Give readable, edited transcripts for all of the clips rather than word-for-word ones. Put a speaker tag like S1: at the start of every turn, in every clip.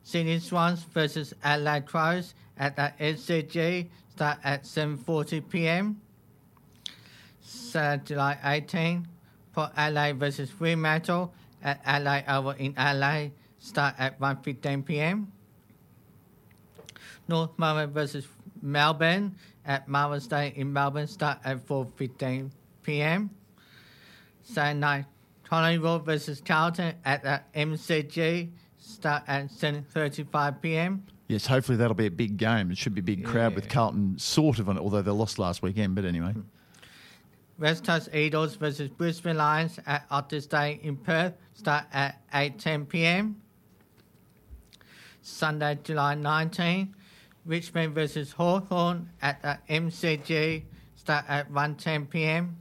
S1: Sydney Swans versus Adelaide Crows at the SCG. Start at 7:40 p.m. Saturday, July 18. Port Adelaide versus Fremantle at Adelaide Oval in Adelaide. Start at 1:15 p.m. North Melbourne versus Melbourne at Melbourne State in Melbourne. Start at 4:15 p.m. Saturday night, Collingwood versus Carlton at the MCG. Start at 7:35 p.m.
S2: Yes, hopefully that'll be a big game. It should be a big crowd with Carlton sort of on it, although they lost last weekend. But anyway.
S1: West Coast Eagles versus Brisbane Lions at Optus Stadium in Perth. Start at 8:10 p.m. Sunday, July 19. Richmond versus Hawthorn at the MCG. Start at 1:10 p.m.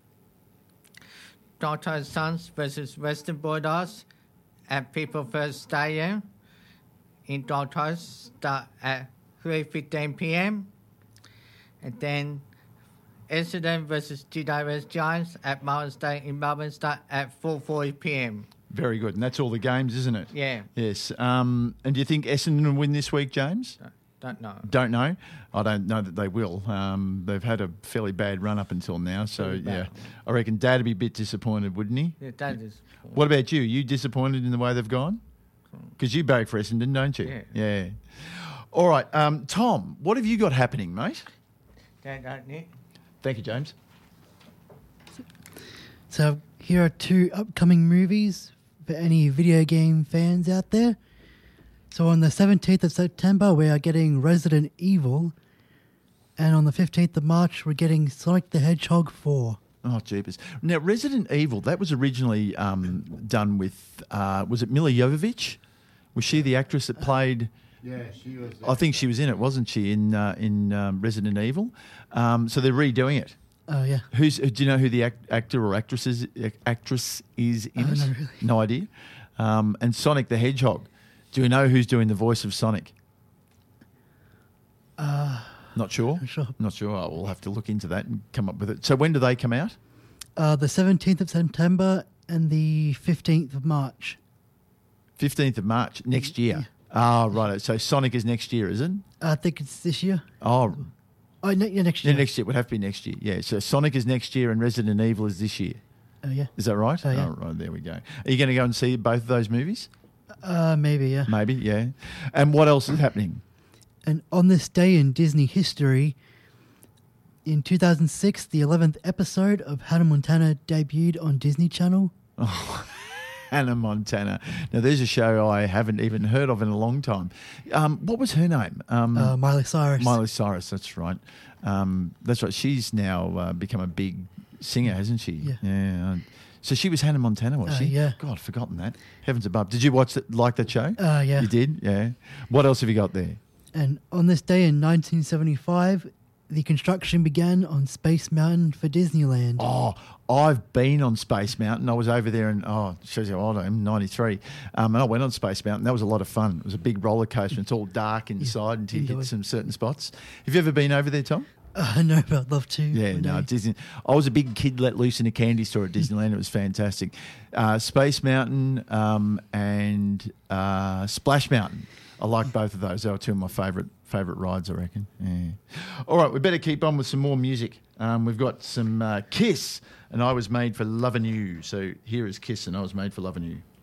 S1: Gold Suns versus Western Bulldogs at People First Stadium in Gold Coast. Start at 3:15 p.m. And then Essendon versus GWS Giants at Melbourne State in Melbourne. Start at 4:40 p.m.
S2: Very good. And that's all the games, isn't it?
S1: Yeah.
S2: Yes. And do you think Essendon will win this week, James?
S1: Don't know.
S2: Don't know? I don't know that they will. They've had a fairly bad run up until now. So, yeah. I reckon Dad would be a bit disappointed, wouldn't he?
S1: Yeah, Dad is.
S2: What about you? You disappointed in the way they've gone? Because you barrack for Essendon, don't you? Yeah. All right. Tom, what have you got happening, mate?
S1: Don't Nick.
S2: Thank you, James.
S3: So here are 2 upcoming movies for any video game fans out there. So on the 17th of September, we are getting Resident Evil. And on the 15th of March, we're getting Sonic the Hedgehog 4.
S2: Oh, jeepers. Now, Resident Evil, that was originally done with, was it Mila Jovovich? Was she the actress that played...
S4: Yeah, she was.
S2: I think she was in it, wasn't she, in Resident Evil? So they're redoing it.
S3: Oh, yeah.
S2: Do you know who the actor or actress is in it?
S3: No, really.
S2: No idea. And Sonic the Hedgehog. Do you know who's doing the voice of Sonic? Not sure? Not sure. Oh, we'll have to look into that and come up with it. So when do they come out?
S3: The 17th of September and the 15th of March.
S2: 15th of March, next year. Ah, right. So Sonic is next year, isn't it?
S3: I think it's this year.
S2: Oh,
S3: next year.
S2: Yeah, next year. It would have to be next year. Yeah, so Sonic is next year and Resident Evil is this year.
S3: Yeah.
S2: Is that right?
S3: Yeah.
S2: Oh, right, there we go. Are you going to go and see both of those movies?
S3: Maybe, yeah.
S2: Maybe, yeah. And what else is happening?
S3: And on this day in Disney history, in 2006, the 11th episode of Hannah Montana debuted on Disney Channel.
S2: Oh, Hannah Montana. Now, there's a show I haven't even heard of in a long time. What was her name?
S3: Miley Cyrus.
S2: Miley Cyrus, that's right. That's right. She's now become a big singer, hasn't she? Yeah. So she was Hannah Montana, was she?
S3: Yeah.
S2: God, I've forgotten that. Heavens above. Did you like that show?
S3: Yeah.
S2: You did? Yeah. What else have you got there?
S3: And on this day in 1975, the construction began on Space Mountain for Disneyland.
S2: Oh, I've been on Space Mountain. I was over there and, shows you how old I am, 93. And I went on Space Mountain. That was a lot of fun. It was a big roller coaster. It's all dark inside until you hit some certain spots. Have you ever been over there, Tom?
S3: No, but I'd love to.
S2: Yeah, no, Disney. I was a big kid let loose in a candy store at Disneyland. It was fantastic. Space Mountain and Splash Mountain. I like both of those. They were 2 of my favourite rides, I reckon. Yeah. All right, we better keep on with some more music. We've got some Kiss, and I Was Made for Loving You. So here is Kiss, and I Was Made for Loving You.